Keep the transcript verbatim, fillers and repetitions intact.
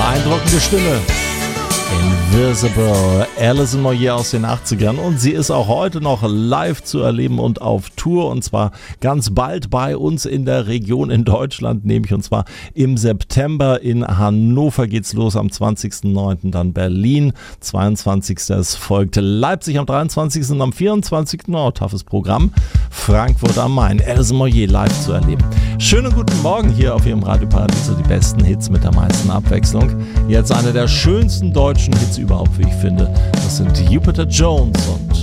Beeindruckende Stimme. Invisible, Alison Moyet aus den achtzigern, und sie ist auch heute noch live zu erleben und auf Tour, und zwar ganz bald bei uns in der Region in Deutschland, nämlich und zwar im September in Hannover geht's los, am zwanzigsten neunten dann Berlin, zweiundzwanzigsten Es folgt Leipzig am dreiundzwanzigsten und am vierundzwanzigsten Oh, toughes Programm, Frankfurt am Main, Alison Moyet live zu erleben. Schönen guten Morgen hier auf Ihrem Radio Paradiso, die besten Hits mit der meisten Abwechslung. Jetzt eine der schönsten deutschen Hits überhaupt, wie ich finde. Das sind Jupiter Jones und